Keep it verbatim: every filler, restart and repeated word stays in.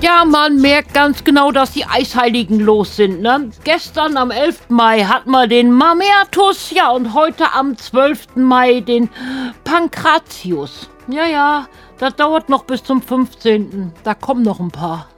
Ja, man merkt ganz genau, dass die Eisheiligen los sind, ne? Gestern am elften Mai hatten wir den Mamertus, ja, und heute am zwölften Mai den Pankratius. Ja, ja, das dauert noch bis zum fünfzehnten Da kommen noch ein paar.